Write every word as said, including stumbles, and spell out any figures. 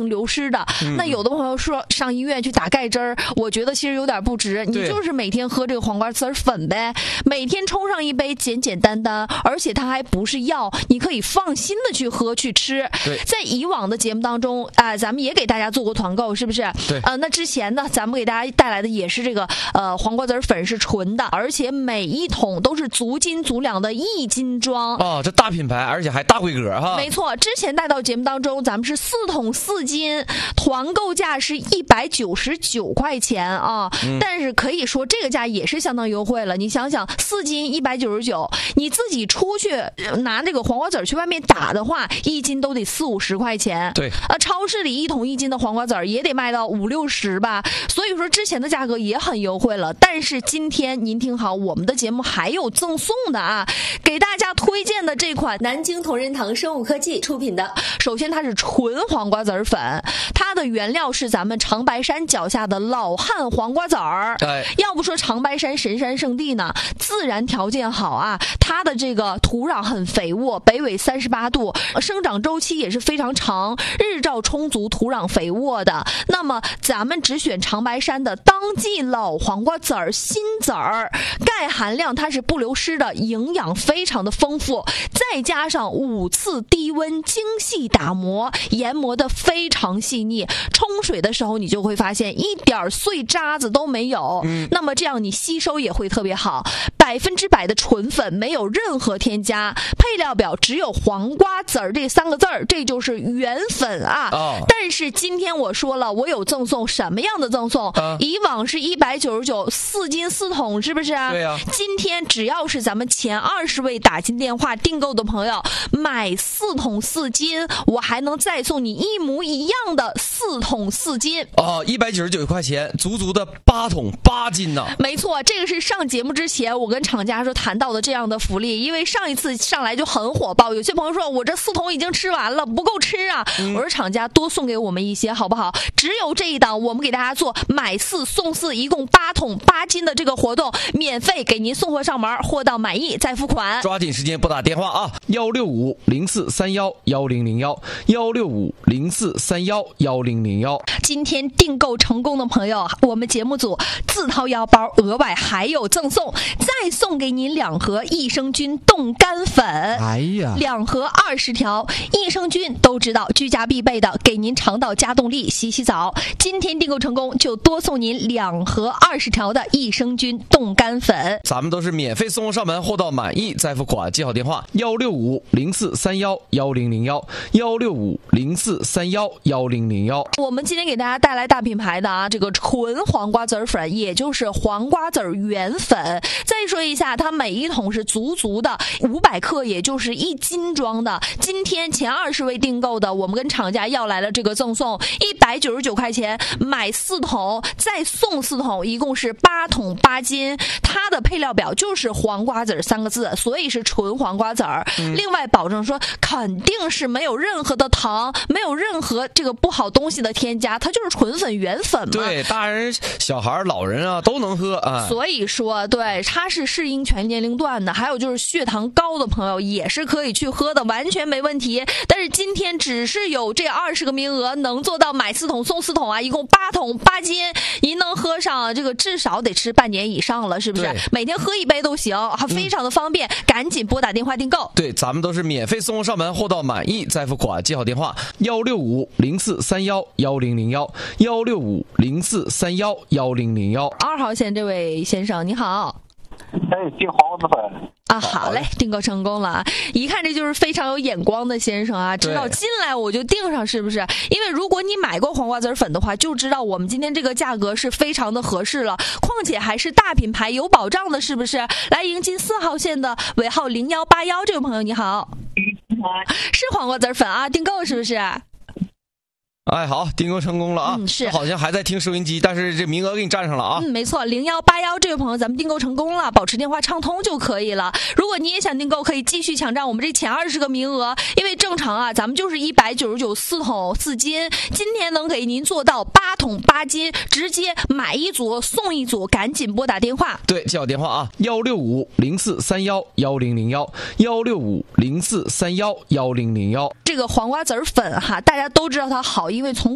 经流失的。 嗯、 那有的朋友说上医院去打钙针儿，我觉得其实有点不值，你就是每天喝这个黄瓜籽粉呗，每天冲上一杯，简简单单，而且它还不是药，你可以放心的去喝去吃。在以往的节目当中啊、呃，咱们也给大家做过团购，是不是？ 对。 呃，那之前呢，咱们给大家带来的也是这个呃黄瓜籽粉是纯的，而且每一桶都是足斤足两的一斤装。 哦，这大品牌，而且还大规格哈。 没错，之前带到节目当中，咱们是四桶四斤，团购价是一百九十九块钱啊、嗯。但是可以说这个价也是相当优惠了。你想想，四斤一百九十九，你自己出去拿这个黄瓜籽去外面打的话，一斤都得四五十块钱。 对。 啊，超市里一桶一斤的黄瓜籽也得卖到五六十吧。所以说之前的价格也很优惠了。但是今天您听好，我们的节目还有赠送的啊，给大家推荐的这款南京同仁堂生物科技出品的。 首先它是纯黄瓜籽粉，它的原料是咱们长白山脚下的老汉黄瓜籽儿。 哎， 要不说长白山神山圣地呢，自然条件好啊，它的这个土壤很肥沃，北纬三十八度，生长周期也是非常长，日照充足，土壤肥沃的。那么咱们只选长白山的当季老黄瓜籽儿新籽儿，钙含量它是不流失的，营养非常的丰富，再加上五次低温精细打磨，研磨的非常细腻，冲水的时候你就会发现一点碎渣子都没有、嗯、那么这样你吸收也会特别好，百分之百的纯粉，没有任何添加，配料表只有黄瓜籽儿这三个字儿，这就是原粉啊、哦、但是今天我说了，我有赠送，什么样的赠送、啊、以往是一百九十九四斤四桶，是不是啊？ 对啊， 今天只要是咱们前二十位打进电话订购的朋友，买四桶四斤，我还能再送你一模一样的四桶四斤哦，一百九十九块钱，足足的八桶八斤呢。 没错，这个是上节目之前我跟厂家说谈到的这样的福利，因为上一次上来就很火爆，有些朋友说我这四桶已经吃完了，不够吃啊、嗯、我说厂家多送给我们一些好不好？只有这一档我们给大家做买四送四，一共八桶八斤的这个活动，免费给您送货上门，货到满意再付款。 抓紧时间拨打电话啊，幺六五零四三幺幺零零幺，幺六五零四三幺幺零零幺。 今天订购成功的朋友，我们节目组自掏腰包，额外还有赠送，再送给您两盒益生菌冻干粉。 哎呀， 两盒二十条，益生菌都知道，居家必备的，给您肠道加动力，洗洗澡。今天订购成功，就多送您两盒二十条的益生菌冻干粉。 咱们都是免费送货上门，货到满意再付款。记好电话：幺六五零四三幺幺零零幺，幺六五零四三幺幺零零幺。 我们今天给大家带来大品牌的啊，这个纯黄瓜籽粉，也就是黄瓜籽原粉。再说一下，它每一桶是足足的五百克，也就是一斤装的。今天前二十位订购的，我们跟厂家要来了这个赠送，一百九十九块钱买四桶，再送四桶，一共是八桶八斤。它的配料表就是黄瓜籽三个字，所以是纯黄瓜籽儿、嗯。另外保证说肯定是没有任何的糖，没有任何这个不好东西的添加，它就是纯粉原粉嘛。 对，大人小孩老人啊都能喝啊。 所以说对，它是适应全年龄段的，还有就是血糖高的朋友也是可以去喝的，完全没问题。但是今天只是有这二十个名额，能做到买四桶送四桶啊，一共八桶八斤，您能喝上这个至少得吃半年以上了，是不是？每天喝一杯都行，非常的方便、嗯、赶紧拨打电话订购。 对，咱们都是免费送货上门，货到满意再付款。记好电话：幺六五零四三幺幺零零幺，幺六五零四三幺幺零零幺。 二号线这位先生你好。 哎，订黄瓜粉啊，好嘞，订购成功了。一看这就是非常有眼光的先生啊，知道进来我就订上，是不是？因为如果你买过黄瓜籽粉的话，就知道我们今天这个价格是非常的合适了，况且还是大品牌，有保障的，是不是？来迎接四号线的尾号零幺八幺这位朋友，你好。是黄瓜籽粉啊，订购是不是？ 哎，好，订购成功了啊！ 嗯，是， 好像还在听收音机，但是这名额给你占上了啊！ 嗯，没错，零幺八幺这位朋友，咱们订购成功了，保持电话畅通就可以了。如果你也想订购，可以继续抢占我们这前二十个名额，因为正常啊，咱们就是一百九十九四桶四斤，今天能给您做到八桶八斤，直接买一组送一组，赶紧拨打电话。 对，记好电话啊，幺六五零四三幺幺零零幺，幺六五零四三幺幺零零幺。 这个黄瓜籽粉哈，大家都知道它好，因为从